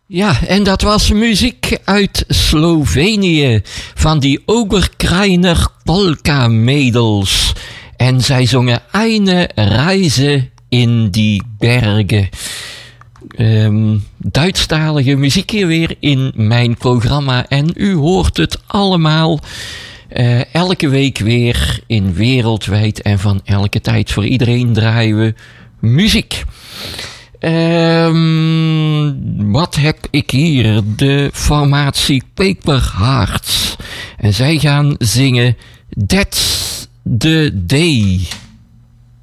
Ja, en dat was muziek uit Slovenië van die Oberkrainer Polka Mädels. En zij zongen Eine Reise in die Bergen. Duitsstalige muziek hier weer in mijn programma. En u hoort het allemaal elke week weer in Wereldwijd. En van elke tijd voor iedereen draaien we muziek. Wat heb ik hier? De formatie Paper Hearts. En zij gaan zingen That's the Day.